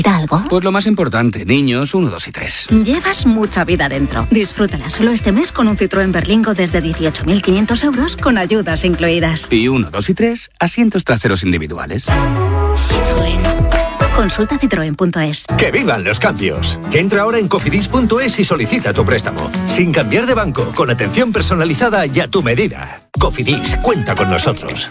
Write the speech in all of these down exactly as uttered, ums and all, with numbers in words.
¿Algo? Pues lo más importante, niños uno, dos y tres. Llevas mucha vida dentro. Disfrútala solo este mes con un Citroën Berlingo desde dieciocho mil quinientos euros con ayudas incluidas. Y uno, dos y tres, asientos traseros individuales. Citroën. Consulta citroen punto es. ¡Que vivan los cambios! Entra ahora en cofidis punto es y solicita tu préstamo. Sin cambiar de banco, con atención personalizada y a tu medida. Cofidis, cuenta con nosotros.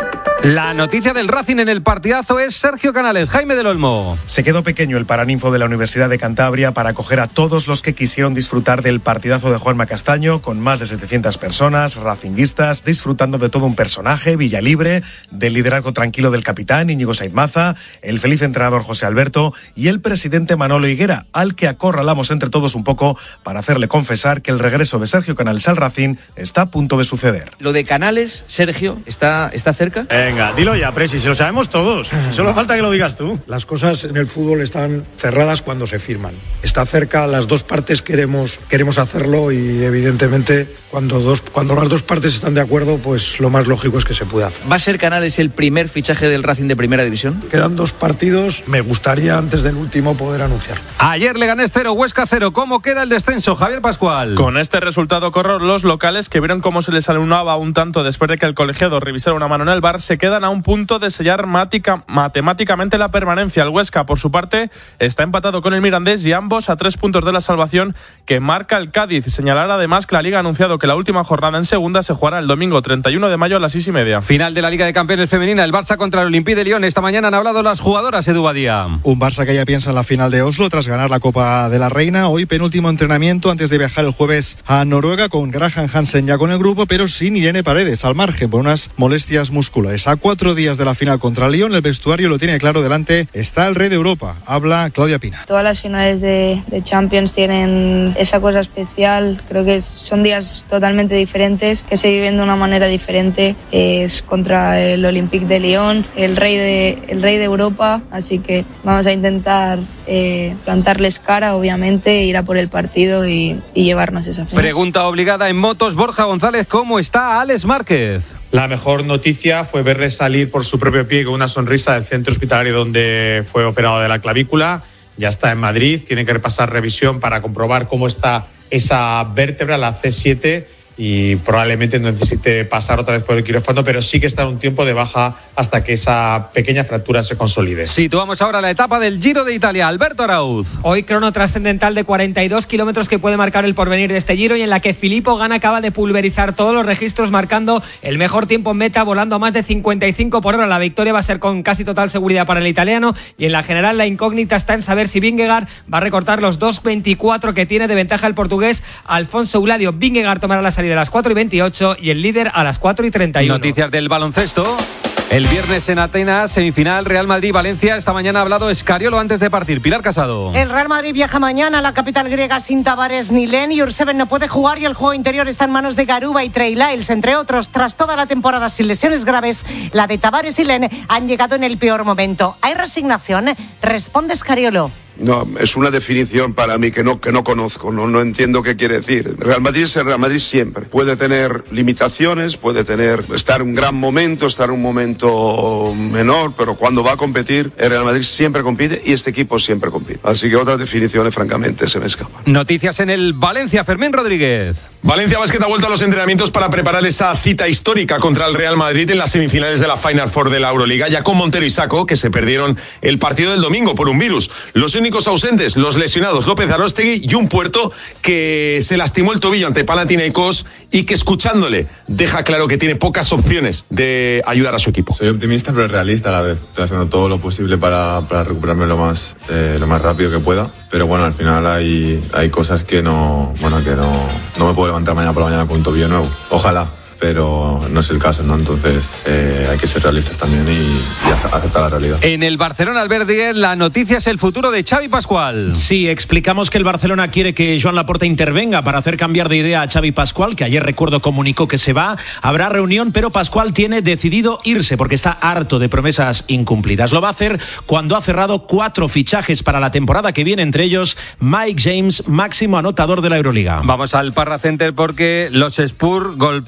La noticia del Racing en el partidazo es Sergio Canales. Jaime del Olmo. Se quedó pequeño el Paraninfo de la Universidad de Cantabria para acoger a todos los que quisieron disfrutar del partidazo de Juanma Castaño, con más de setecientas personas, racinguistas, disfrutando de todo un personaje, Villalibre, del liderazgo tranquilo del capitán Íñigo Saiz Maza, el feliz entrenador José Alberto y el presidente Manolo Higuera, al que acorralamos entre todos un poco para hacerle confesar que el regreso de Sergio Canales al Racing está a punto de suceder. Lo de Canales, Sergio, ¿está, está cerca? Eh. Venga, dilo ya, Presi, si lo sabemos todos. Solo falta que lo digas tú. Las cosas en el fútbol están cerradas cuando se firman. Está cerca, las dos partes queremos, queremos hacerlo y evidentemente cuando, dos, cuando las dos partes están de acuerdo, pues lo más lógico es que se pueda hacer. ¿Va a ser Canales el primer fichaje del Racing de Primera División? Quedan dos partidos, me gustaría antes del último poder anunciarlo. Ayer Leganés cero, Huesca cero. ¿Cómo queda el descenso, Javier Pascual? Con este resultado, Corro, los locales que vieron cómo se les alunaba un tanto después de que el colegiado revisara una mano en el bar, se quedan a un punto de sellar mática, matemáticamente la permanencia. El Huesca, por su parte, está empatado con el Mirandés y ambos a tres puntos de la salvación que marca el Cádiz. Señalar además que la Liga ha anunciado que la última jornada en segunda se jugará el domingo treinta y uno de mayo a las seis y media. Final de la Liga de Campeones femenina, el Barça contra el Olympique de Lyon. Esta mañana han hablado las jugadoras, Edu Badía. Un Barça que ya piensa en la final de Oslo tras ganar la Copa de la Reina. Hoy penúltimo entrenamiento antes de viajar el jueves a Noruega, con Graham Hansen ya con el grupo, pero sin Irene Paredes, al margen por unas molestias musculares. A cuatro días de la final contra Lyon, el vestuario lo tiene claro, delante está el rey de Europa. Habla Claudia Pina. Todas las finales de, de Champions tienen esa cosa especial. Creo que son días totalmente diferentes, que se viven de una manera diferente. Es contra el Olympique de Lyon, el rey de, el rey de Europa, así que vamos a intentar eh, plantarles cara, obviamente, ir a por el partido y, y llevarnos esa final. Pregunta obligada en motos, Borja González, ¿cómo está Alex Márquez? La mejor noticia fue verle salir por su propio pie con una sonrisa del centro hospitalario donde fue operado de la clavícula. Ya está en Madrid, tiene que repasar revisión para comprobar cómo está esa vértebra, la C siete, y probablemente no necesite pasar otra vez por el quirófano, pero sí que está en un tiempo de baja hasta que esa pequeña fractura se consolide. Situamos ahora la etapa del Giro de Italia. Alberto Arauz. Hoy crono trascendental de cuarenta y dos kilómetros que puede marcar el porvenir de este Giro, y en la que Filippo Ganna acaba de pulverizar todos los registros, marcando el mejor tiempo en meta, volando a más de cincuenta y cinco por hora. La victoria va a ser con casi total seguridad para el italiano, y en la general la incógnita está en saber si Vingegaard va a recortar los dos veinticuatro que tiene de ventaja el portugués Alfonso Uladio. Vingegaard tomará la salida a las cuatro y veintiocho y el líder a las cuatro y treinta y uno. Noticias del baloncesto. El viernes en Atenas, semifinal Real Madrid-Valencia. Esta mañana ha hablado Escariolo antes de partir. Pilar Casado. El Real Madrid viaja mañana a la capital griega sin Tavares ni Len. Jurseven no puede jugar y el juego interior está en manos de Garuba y Trey Lyles, entre otros. Tras toda la temporada sin lesiones graves, la de Tavares y Len han llegado en el peor momento. ¿Hay resignación? Responde Escariolo. No, es una definición para mí que no, que no conozco, no, no entiendo qué quiere decir. Real Madrid es el Real Madrid siempre. Puede tener limitaciones, puede tener, estar en un gran momento, estar en un momento menor, pero cuando va a competir, el Real Madrid siempre compite y este equipo siempre compite. Así que otras definiciones, francamente, se me escapan. Noticias en el Valencia, Fermín Rodríguez. Valencia Basket ha vuelto a los entrenamientos para preparar esa cita histórica contra el Real Madrid en las semifinales de la Final Four de la Euroliga, ya con Montero y Sacco, que se perdieron el partido del domingo por un virus. Los únicos ausentes, los lesionados López Aróstegui y un Puerto que se lastimó el tobillo ante Panathinaikos y que, escuchándole, deja claro que tiene pocas opciones de ayudar a su equipo. Soy optimista pero realista a la vez. Estoy haciendo todo lo posible para, para recuperarme lo más, eh, lo más rápido que pueda. Pero bueno, al final hay, hay cosas que no, bueno, que no, no me puedo levantar mañana por la mañana con un tobillo nuevo. Ojalá, pero no es el caso, ¿no? Entonces eh, hay que ser realistas también y, y aceptar la realidad. En el Barcelona Alberdi, la noticia es el futuro de Xavi Pascual. Sí, explicamos que el Barcelona quiere que Joan Laporta intervenga para hacer cambiar de idea a Xavi Pascual, que ayer, recuerdo, comunicó que se va. Habrá reunión, pero Pascual tiene decidido irse porque está harto de promesas incumplidas. Lo va a hacer cuando ha cerrado cuatro fichajes para la temporada que viene, entre ellos Mike James, máximo anotador de la Euroliga. Vamos al Parra Center porque los Spurs golpean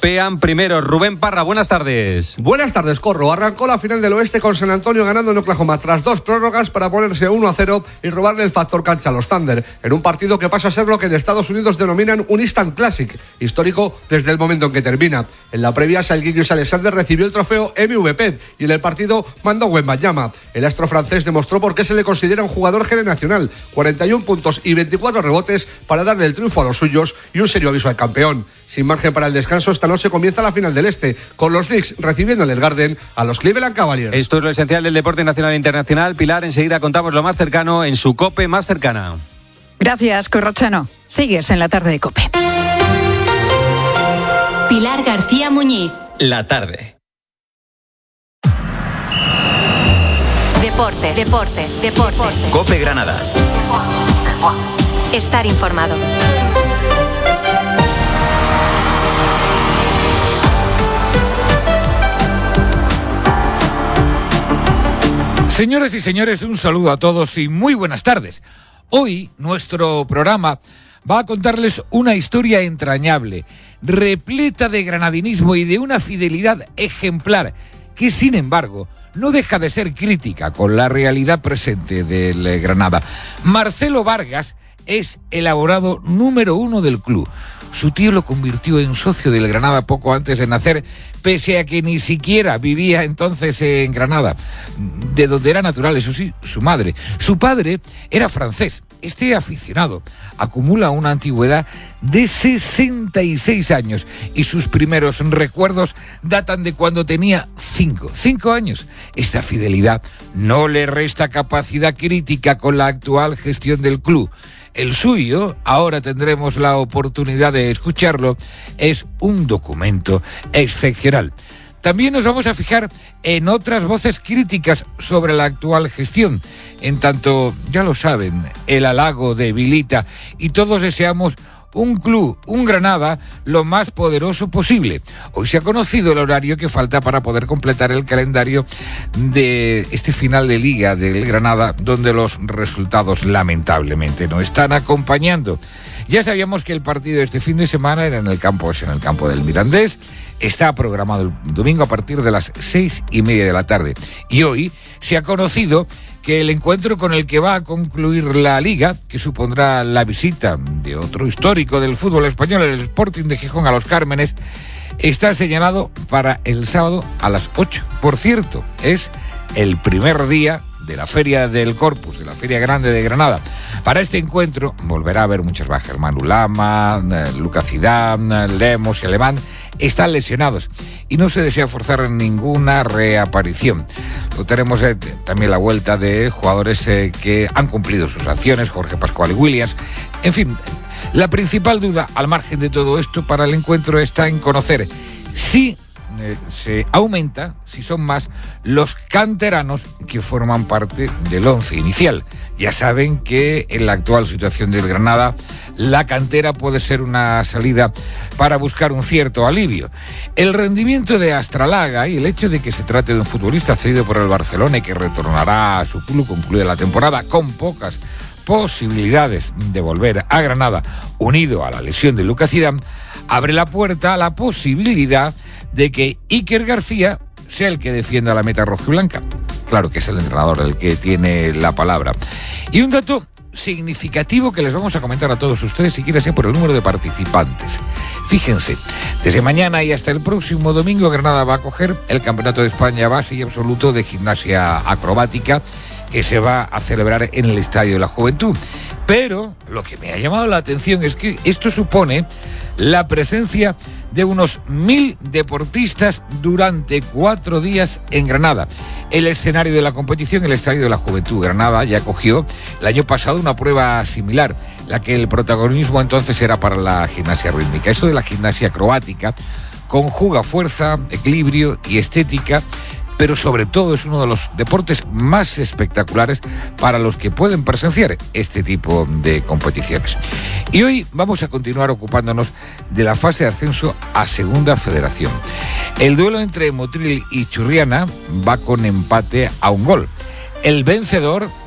primeros. Rubén Parra, buenas tardes. Buenas tardes, Corro. Arrancó la final del oeste con San Antonio ganando en Oklahoma tras dos prórrogas para ponerse uno a cero y robarle el factor cancha a los Thunder, en un partido que pasa a ser lo que en Estados Unidos denominan un Instant Classic, histórico desde el momento en que termina. En la previa, Shai Gilgeous-Alexander recibió el trofeo M V P y en el partido mandó Wembanyama. El astro francés demostró por qué se le considera un jugador generacional, cuarenta y uno puntos y veinticuatro rebotes para darle el triunfo a los suyos y un serio aviso al campeón. Sin margen para el descanso, esta noche comienza la final del Este, con los Knicks recibiendo en el Garden a los Cleveland Cavaliers. Esto es lo esencial del deporte nacional e internacional. Pilar, enseguida contamos lo más cercano en su COPE más cercana. Gracias, Corrochano. Sigues en la tarde de COPE. Pilar García Muñiz. La tarde. Deportes, deportes, deportes. COPE Granada. Estar informado. Señoras y señores, un saludo a todos y muy buenas tardes. Hoy nuestro programa va a contarles una historia entrañable, repleta de granadinismo y de una fidelidad ejemplar, que sin embargo no deja de ser crítica con la realidad presente del Granada. Marcelo Vargas es el abonado número uno del club. Su tío lo convirtió en socio del Granada poco antes de nacer, pese a que ni siquiera vivía entonces en Granada, de donde era natural, eso sí, su madre. Su padre era francés. Este aficionado acumula una antigüedad de sesenta y seis años y sus primeros recuerdos datan de cuando tenía cinco, cinco años. Esta fidelidad no le resta capacidad crítica con la actual gestión del club. El suyo, ahora tendremos la oportunidad de escucharlo, es un documento excepcional. También nos vamos a fijar en otras voces críticas sobre la actual gestión. En tanto, ya lo saben, el halago debilita y todos deseamos un club, un Granada, lo más poderoso posible. Hoy se ha conocido el horario que falta para poder completar el calendario de este final de Liga del Granada, donde los resultados lamentablemente no están acompañando. Ya sabíamos que el partido de este fin de semana era en el campo, es en el campo del Mirandés. Está programado el domingo a partir de las seis y media de la tarde. Y hoy se ha conocido que el encuentro con el que va a concluir la Liga, que supondrá la visita de otro histórico del fútbol español, el Sporting de Gijón a Los Cármenes, está señalado para el sábado a las ocho. Por cierto, es el primer día de la Feria del Corpus, de la Feria Grande de Granada. Para este encuentro volverá a haber muchas bajas. Manu Lama, Lucas Zidane, Lemos y Alemán están lesionados y no se desea forzar ninguna reaparición. Lo tenemos eh, también la vuelta de jugadores eh, que han cumplido sus sanciones, Jorge Pascual y Williams. En fin, la principal duda, al margen de todo esto, para el encuentro está en conocer si eh, se aumenta, si son más los canteranos que forman parte del once inicial. Ya saben que en la actual situación del Granada, la cantera puede ser una salida para buscar un cierto alivio. El rendimiento de Astralaga y el hecho de que se trate de un futbolista cedido por el Barcelona y que retornará a su club concluida la temporada con pocas posibilidades de volver a Granada, unido a la lesión de Lucas Zidane, abre la puerta a la posibilidad de que Iker García sea el que defienda la meta rojiblanca. Claro que es el entrenador el que tiene la palabra. Y un dato significativo que les vamos a comentar a todos ustedes, si quiere sea por el número de participantes. Fíjense, desde mañana y hasta el próximo domingo, Granada va a coger el Campeonato de España base y absoluto de gimnasia acrobática, que se va a celebrar en el Estadio de la Juventud. Pero lo que me ha llamado la atención es que esto supone la presencia de unos mil deportistas durante cuatro días en Granada. El escenario de la competición, el Estadio de la Juventud. Granada ya acogió el año pasado una prueba similar, la que el protagonismo entonces era para la gimnasia rítmica. Eso de la gimnasia acrobática conjuga fuerza, equilibrio y estética, pero sobre todo es uno de los deportes más espectaculares para los que pueden presenciar este tipo de competiciones. Y hoy vamos a continuar ocupándonos de la fase de ascenso a Segunda Federación. El duelo entre Motril y Churriana va con empate a un gol. El vencedor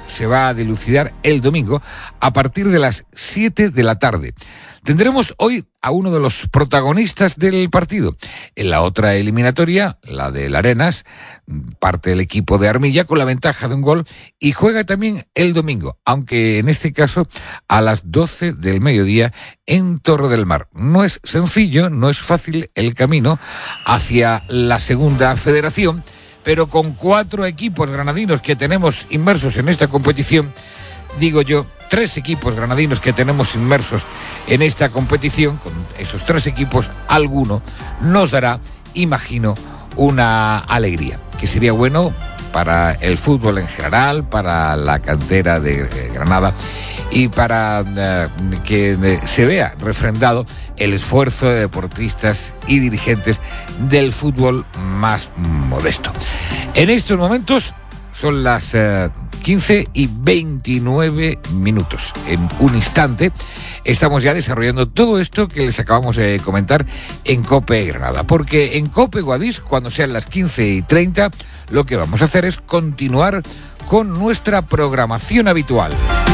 se va a dilucidar el domingo a partir de las siete de la tarde. Tendremos hoy a uno de los protagonistas del partido. En la otra eliminatoria, la del Arenas, parte del equipo de Armilla con la ventaja de un gol y juega también el domingo, aunque en este caso a las doce del mediodía en Torre del Mar. No es sencillo, no es fácil el camino hacia la segunda federación, pero con cuatro equipos granadinos que tenemos inmersos en esta competición, digo yo, tres equipos granadinos que tenemos inmersos en esta competición, con esos tres equipos, alguno nos dará, imagino, una alegría, que sería bueno para el fútbol en general, para la cantera de Granada y para uh, que se vea refrendado el esfuerzo de deportistas y dirigentes del fútbol más modesto. En estos momentos son las uh, quince y veintinueve minutos. En un instante estamos ya desarrollando todo esto que les acabamos de comentar en COPE Granada, porque en COPE Guadix, cuando sean las quince y treinta, lo que vamos a hacer es continuar con nuestra programación habitual.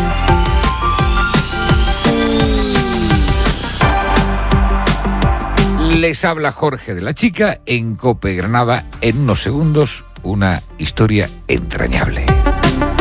Les habla Jorge de la Chica en COPE Granada. En unos segundos, una historia entrañable.